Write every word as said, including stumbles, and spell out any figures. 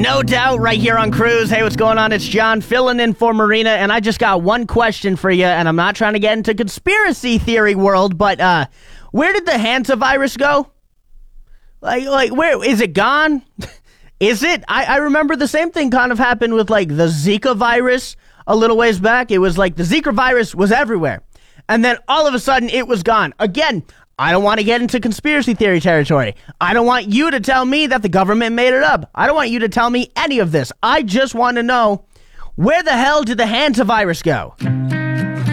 No doubt, right here on Cruise. Hey, what's going on? It's John filling in for Marina, and I just got one question for you, and I'm not trying to get into conspiracy theory world, but uh, where did the hantavirus go? Like, like, where is it gone? Is it? I, I remember the same thing kind of happened with like the Zika virus a little ways back. It was like the Zika virus was everywhere, and then all of a sudden it was gone. Again, I don't want to get into conspiracy theory territory. I don't want you to tell me that the government made it up. I don't want you to tell me any of this. I just want to know, where the hell did the hantavirus go?